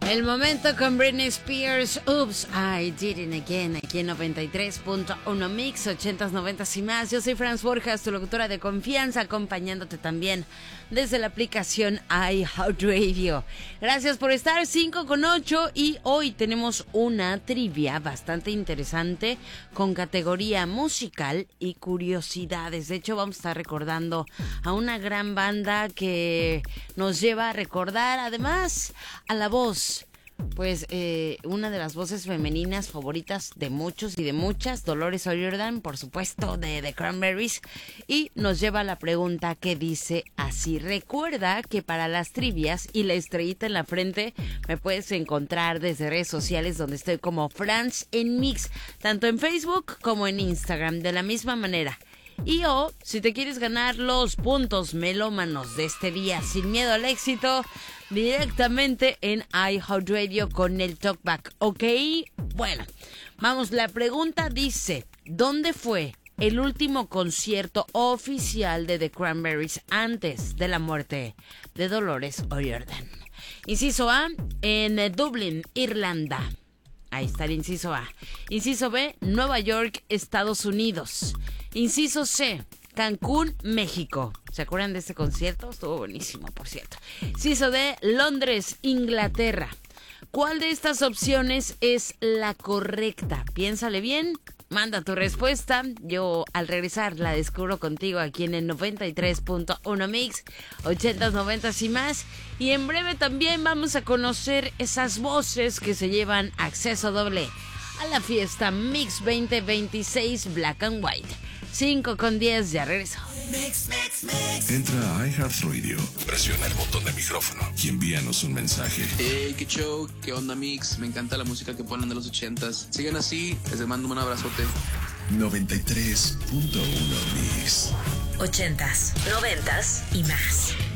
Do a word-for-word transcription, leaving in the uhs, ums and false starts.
El momento con Britney Spears, Oops, I Did It Again, aquí en noventa y tres punto uno Mix, ochentas, noventas y más. Yo soy Franz Borjas, tu locutora de confianza, acompañándote también desde la aplicación iHeartRadio. Gracias por estar, cinco con ocho, y hoy tenemos una trivia bastante interesante con categoría musical y curiosidades. De hecho, vamos a estar recordando a una gran banda que nos lleva a recordar, además, a la voz, pues eh, una de las voces femeninas favoritas de muchos y de muchas, Dolores O'Riordan, por supuesto, de The Cranberries, y nos lleva a la pregunta que dice así. Recuerda que para las trivias y la estrellita en la frente me puedes encontrar desde redes sociales, donde estoy como Franz en Mix, tanto en Facebook como en Instagram, de la misma manera. Y o, si te quieres ganar los puntos melómanos de este día sin miedo al éxito, directamente en iHeartRadio con el Talkback, ¿ok? Bueno, vamos, la pregunta dice, ¿dónde fue el último concierto oficial de The Cranberries antes de la muerte de Dolores O'Riordan? Inciso A, en Dublín, Irlanda. Ahí está el inciso A. Inciso B, Nueva York, Estados Unidos. Inciso C, Cancún, México. ¿Se acuerdan de este concierto? Estuvo buenísimo, por cierto. Inciso D, Londres, Inglaterra. ¿Cuál de estas opciones es la correcta? Piénsale bien, manda tu respuesta. Yo al regresar la descubro contigo aquí en el noventa y tres punto uno Mix, ochentas, noventas y más. Y en breve también vamos a conocer esas voces que se llevan acceso doble a la fiesta Mix veinte veintiséis Black and White. cinco con diez, ya regreso. Mix, mix, mix. Entra a iHeartRadio, presiona el botón de micrófono y envíanos un mensaje. Hey, qué show, qué onda Mix, me encanta la música que ponen de los ochentas. Sigan así, les mando un abrazote. noventa y tres punto uno Mix. Ochentas, noventas y más.